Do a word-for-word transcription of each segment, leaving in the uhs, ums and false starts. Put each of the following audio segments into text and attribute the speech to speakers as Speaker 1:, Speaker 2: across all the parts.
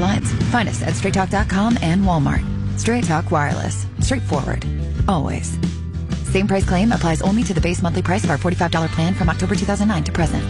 Speaker 1: lines. Find us at straight talk dot com and Walmart. Straight Talk Wireless. Straightforward. Always. Same price claim applies only to the base monthly price of our forty-five dollars plan from October two thousand nine to present.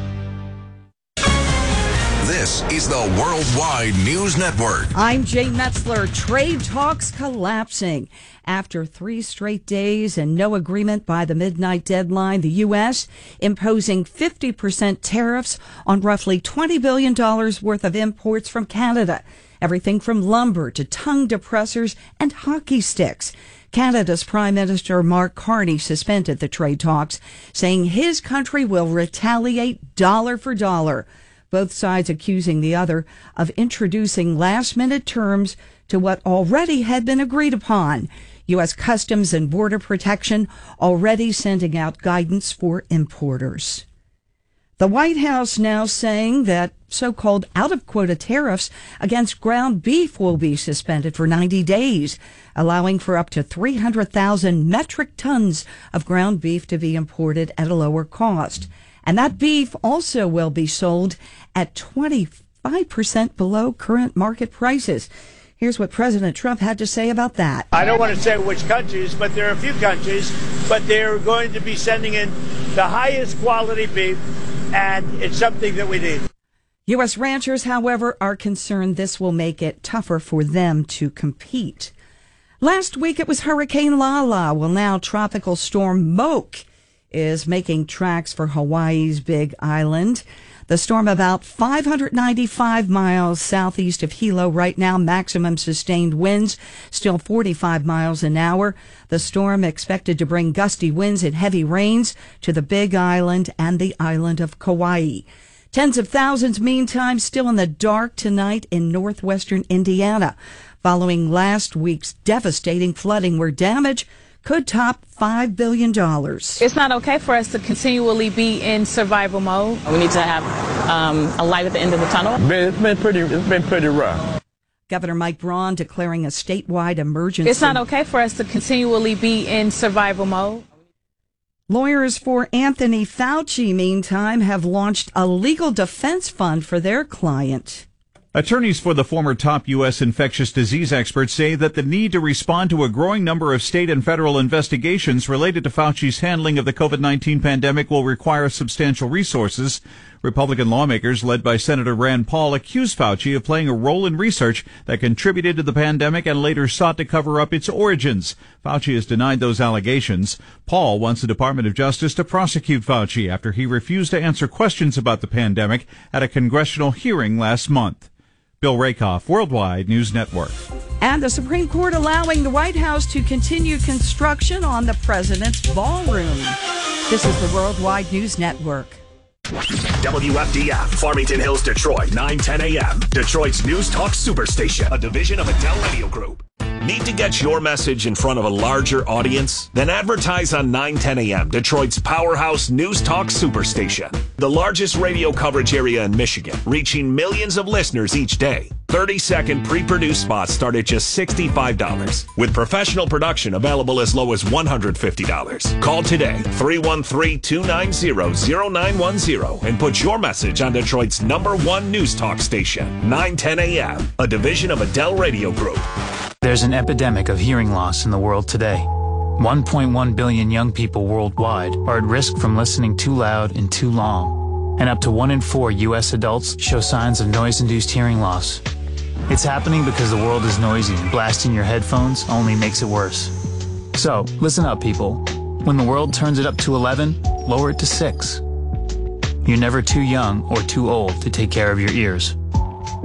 Speaker 2: This is the Worldwide News Network.
Speaker 3: I'm Jay Metzler. Trade talks collapsing. After three straight days and no agreement by the midnight deadline, the U S imposing fifty percent tariffs on roughly twenty billion dollars worth of imports from Canada. Everything from lumber to tongue depressors and hockey sticks. Canada's Prime Minister Mark Carney suspended the trade talks, saying his country will retaliate dollar for dollar. Both sides accusing the other of introducing last-minute terms to what already had been agreed upon. U S Customs and Border Protection already sending out guidance for importers. The White House now saying that so-called out-of-quota tariffs against ground beef will be suspended for ninety days, allowing for up to three hundred thousand metric tons of ground beef to be imported at a lower cost. And that beef also will be sold at twenty-five percent below current market prices. Here's what President Trump had to say about that.
Speaker 4: I don't want to say which countries, but there are a few countries, but they're going to be sending in the highest quality beef, and it's something that we need.
Speaker 3: U S ranchers, however, are concerned this will make it tougher for them to compete. Last week it was Hurricane Lala. Well, now Tropical Storm Moke is making tracks for Hawaii's Big Island. The storm about five hundred ninety-five miles southeast of Hilo right now. Maximum sustained winds still forty-five miles an hour. The storm expected to bring gusty winds and heavy rains to the Big Island and the island of Kauai. Tens of thousands, meantime, still in the dark tonight in northwestern Indiana, following last week's devastating flooding where damage could top five billion dollars.
Speaker 5: It's not okay for us to continually be in survival mode. We need to have um, a light at the end of the tunnel.
Speaker 6: It's been pretty, it's been pretty rough.
Speaker 3: Governor Mike Braun declaring a statewide emergency.
Speaker 5: It's not okay for us to continually be in survival mode.
Speaker 3: Lawyers for Anthony Fauci, meantime, have launched a legal defense fund for their client.
Speaker 7: Attorneys for the former top U S infectious disease expert say that the need to respond to a growing number of state and federal investigations related to Fauci's handling of the COVID nineteen pandemic will require substantial resources. Republican lawmakers, led by Senator Rand Paul, accused Fauci of playing a role in research that contributed to the pandemic and later sought to cover up its origins. Fauci has denied those allegations. Paul wants the Department of Justice to prosecute Fauci after he refused to answer questions about the pandemic at a congressional hearing last month. Bill Rakoff, Worldwide News Network.
Speaker 3: And the Supreme Court allowing the White House to continue construction on the president's ballroom. This is the Worldwide News Network.
Speaker 8: W F D F, Farmington Hills, Detroit, nine ten a.m. Detroit's News Talk Superstation, a division of Adele Radio Group. Need to get your message in front of a larger audience? Then advertise on nine ten a.m., Detroit's powerhouse News Talk Superstation. The largest radio coverage area in Michigan, reaching millions of listeners each day. thirty-second pre-produced spots start at just sixty-five dollars, with professional production available as low as one hundred fifty dollars. Call today, three one three, two nine zero, zero nine one zero, and put your message on Detroit's number one News Talk station, nine ten a.m., a division of Adele Radio Group.
Speaker 9: There's an epidemic of hearing loss in the world today. one point one billion young people worldwide are at risk from listening too loud and too long. And up to one in four U S adults show signs of noise-induced hearing loss. It's happening because the world is noisy and blasting your headphones only makes it worse. So, listen up, people. When the world turns it up to eleven, lower it to six. You're never too young or too old to take care of your ears.